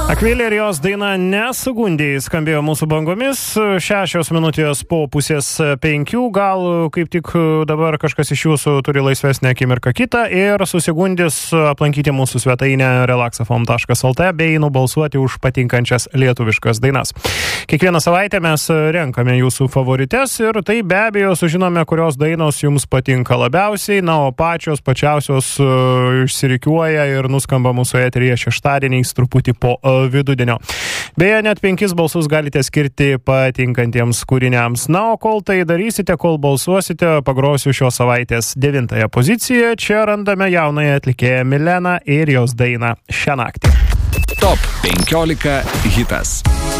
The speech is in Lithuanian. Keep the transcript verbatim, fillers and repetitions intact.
Akvilė ir jos daina Nesugundėjai skambėjo mūsų bangomis. Šešios minutės po pusės penkių. Gal kaip tik dabar kažkas iš jūsų turi laisvesnę akimirką kitą ir susigundys aplankyti mūsų svetainę relaxafm taškas lt bei nubalsuoti už patinkančias lietuviškas dainas. Kiekvieną savaitę mes renkame jūsų favorites ir tai be abejo sužinome, kurios dainos jums patinka labiausiai, na, o pačios pačiausios uh, išsirikiuoja ir nuskamba mūsų eteryje šeštadieniais truputį po uh, vidudienio. Beje, net penkis balsus galite skirti patinkantiems kūriniams. Na, o kol tai darysite, kol balsuosite, pagrosiu šios savaitės devintąją poziciją. Čia randame jaunąją atlikėją Mileną ir jos dainą Šią naktį. Top penkiolika hitas.